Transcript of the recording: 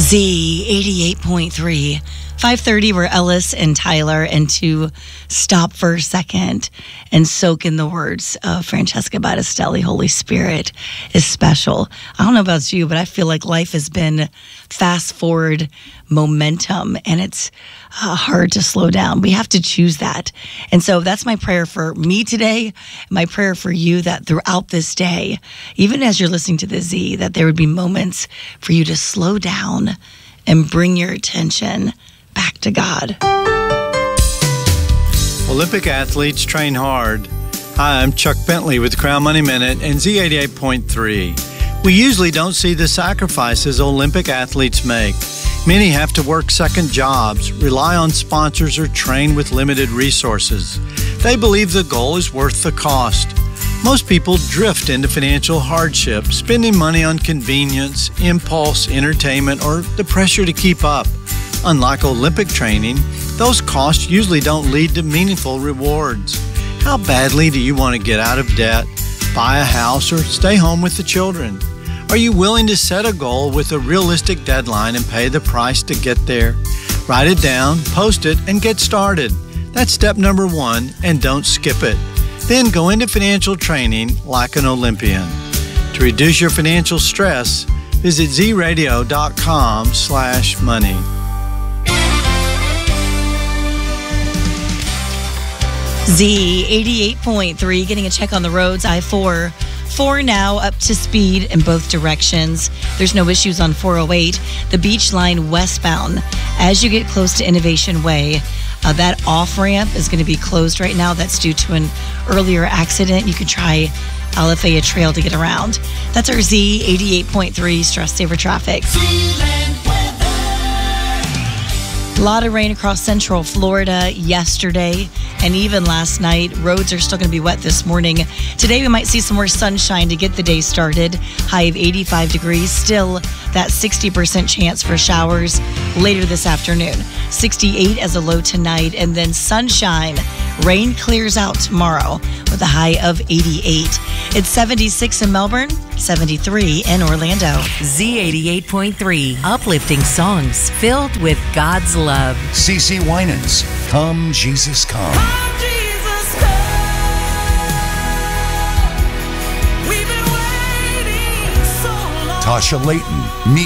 Z88.3, 5:30, we're Ellis and Tyler, and to stop for a second and soak in the words of Francesca Battistelli, Holy Spirit is special. I don't know about you, but I feel like life has been fast forward momentum, and it's hard to slow down. We have to choose that. And so that's my prayer for me today, my prayer for you, that throughout this day, even as you're listening to the Z, that there would be moments for you to slow down and bring your attention back to God. Olympic athletes train hard. Hi, I'm Chuck Bentley with Crown Money Minute and Z88.3. We usually don't see the sacrifices Olympic athletes make. Many have to work second jobs, rely on sponsors, or train with limited resources. They believe the goal is worth the cost. Most people drift into financial hardship, spending money on convenience, impulse, entertainment, or the pressure to keep up. Unlike Olympic training, those costs usually don't lead to meaningful rewards. How badly do you want to get out of debt, buy a house, or stay home with the children? Are you willing to set a goal with a realistic deadline and pay the price to get there? Write it down, post it, and get started. That's step number one, and don't skip it. Then go into financial training like an Olympian. To reduce your financial stress, visit zradio.com/money. Z88.3, getting a check on the roads. I-4 now up to speed in both directions. There's no issues on 408. The Beach Line westbound. As you get close to Innovation Way, that off-ramp is going to be closed right now. That's due to an earlier accident. You can try Alafaya Trail to get around. That's our Z88.3 Stress Saver Traffic. A lot of rain across central Florida yesterday and even last night. Roads are still going to be wet this morning. Today we might see some more sunshine to get the day started. High of 85 degrees. Still that 60% chance for showers later this afternoon. 68 as a low tonight, and then sunshine. Rain clears out tomorrow with a high of 88. It's 76 in Melbourne, 73 in Orlando. Z88.3, uplifting songs filled with God's love. CeCe Winans, Come Jesus Come. Come, Jesus, come. We've been waiting so long. Tasha Layton,